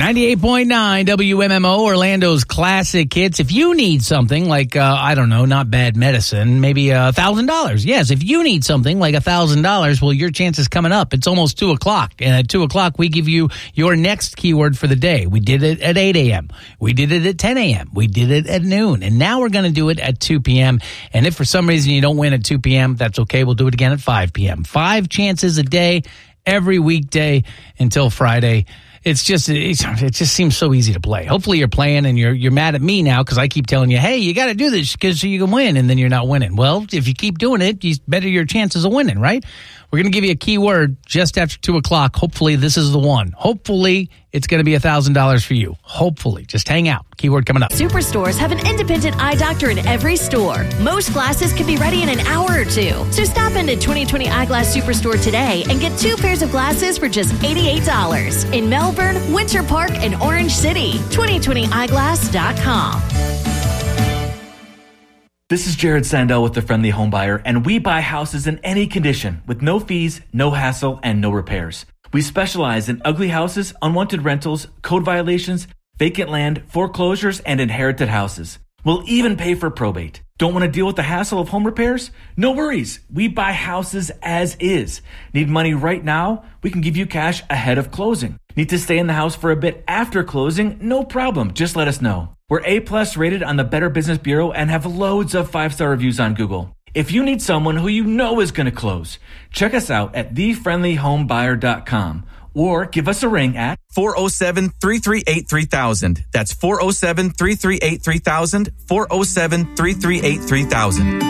98.9 WMMO, Orlando's classic hits. If you need something like, I don't know, not bad medicine, maybe $1,000. Yes, if you need something like $1,000, well, your chance is coming up. It's almost 2 o'clock. And at 2 o'clock, we give you your next keyword for the day. We did it at 8 a.m. We did it at 10 a.m. We did it at noon. And now we're going to do it at 2 p.m. And if for some reason you don't win at 2 p.m., that's okay. We'll do it again at 5 p.m. 5 chances a day, every weekday until Friday. It just seems so easy to play. Hopefully you're playing and you're mad at me now because I keep telling you, hey, you got to do this because you can win, and then you're not winning. Well, if you keep doing it, you better your chances of winning, right? We're going to give you a keyword just after 2 o'clock. Hopefully this is the one. Hopefully it's going to be $1,000 for you. Hopefully. Just hang out. Keyword coming up. Superstores have an independent eye doctor in every store. Most glasses can be ready in an hour or two. So stop into 2020 Eyeglass Superstore today and get 2 pairs of glasses for just $88 in Melbourne, Winter Park, and Orange City. 2020eyeglass.com. This is Jared Sandell with The Friendly Home Buyer, and we buy houses in any condition with no fees, no hassle, and no repairs. We specialize in ugly houses, unwanted rentals, code violations, vacant land, foreclosures, and inherited houses. We'll even pay for probate. Don't want to deal with the hassle of home repairs? No worries. We buy houses as is. Need money right now? We can give you cash ahead of closing. Need to stay in the house for a bit after closing? No problem. Just let us know. We're A+ rated on the Better Business Bureau and have loads of 5-star reviews on Google. If you need someone who you know is going to close, check us out at thefriendlyhomebuyer.com or give us a ring at 407-338-3000. That's 407-338-3000, 407-338-3000.